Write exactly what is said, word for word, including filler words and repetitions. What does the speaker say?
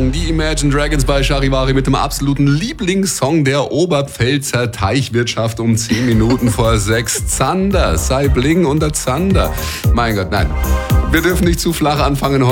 Song. Die Imagine Dragons bei Charivari mit dem absoluten Lieblingssong der Oberpfälzer Teichwirtschaft um zehn Minuten vor sechs. Zander, sei Bling und der Zander. Mein Gott, nein. Wir dürfen nicht zu flach anfangen.